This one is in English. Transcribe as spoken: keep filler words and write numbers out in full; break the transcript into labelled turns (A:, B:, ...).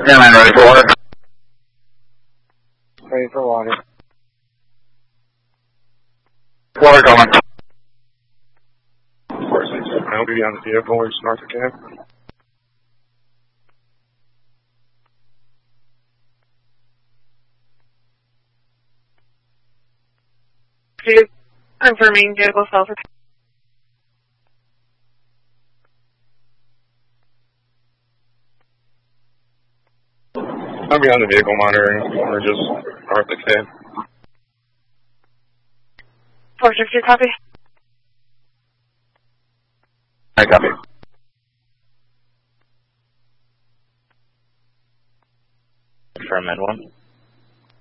A: Yeah, man, ready for water.
B: Ready for water.
A: Water going.
B: four six seven, I'll be on the vehicle, we're north of camp.
C: Confirming vehicle self.
B: I'll be on the vehicle monitoring, we're just north of camp.
C: four six two, copy.
A: I copy.
D: Confirm N one.